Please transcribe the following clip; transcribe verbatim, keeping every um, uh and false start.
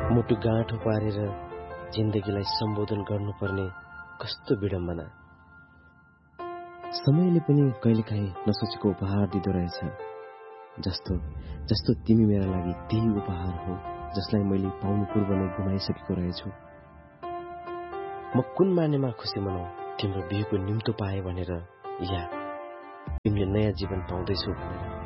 मुटु गाँठो पारेर जिन्दगीलाई सम्बोधन गर्नुपर्ने कस्तो विडम्बना। समयले पनि कहिलेकाहीँ नसोचेको उपहार दिँदो रहेछ। जस्तो जस्तो तिमी मेरा लागि त्यही उपहार हो जसलाई मैले पाउनु पूर्व नै गुमाइसकेको रहेछु। म कुन मानेमा खुसी मनाऊ, तिम्रो बिहेको निम्तो पाए भनेर या तिमीले नयाँ जीवन पाउँदैछौ भनेर।